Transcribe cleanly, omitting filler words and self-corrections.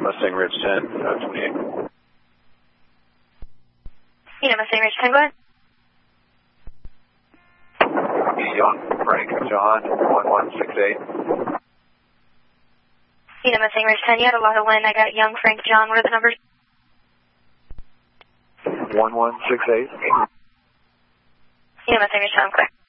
Mustang Ridge 10, 28. Mustang Ridge 10, go ahead. Young Frank John 1168. Mustang Ridge 10, you had a lot of wind. I got Young Frank John. What are the numbers? 1168. Mustang Ridge 10, clear.